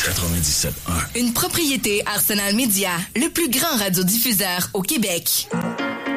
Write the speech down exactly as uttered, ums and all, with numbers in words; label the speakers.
Speaker 1: quatre-vingt-dix-sept un.
Speaker 2: Une propriété Arsenal Media, le plus grand radiodiffuseur au Québec.